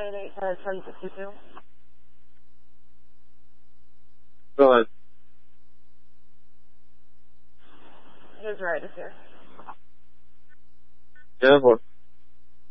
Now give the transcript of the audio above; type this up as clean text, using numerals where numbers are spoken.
988 says 1062. Go ahead. His right is here. Yeah, what?